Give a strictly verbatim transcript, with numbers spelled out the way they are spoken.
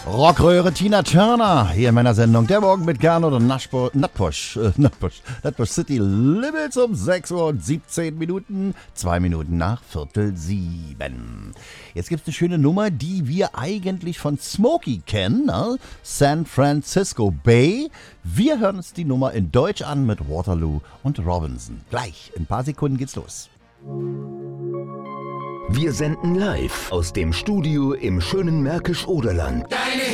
Rockröhre Tina Turner hier in meiner Sendung Der Morgen mit Gernot und Naschbo, Nutbush, äh, Nutbush, Nutbush City Limits um sechs Uhr und siebzehn Minuten, zwei Minuten nach Viertel sieben. Jetzt gibt es eine schöne Nummer, die wir eigentlich von Smokey kennen, ne? San Francisco Bay. Wir hören uns die Nummer in Deutsch an mit Waterloo und Robinson. Gleich, in ein paar Sekunden geht's los. Wir senden live aus dem Studio im schönen Märkisch-Oderland. Deine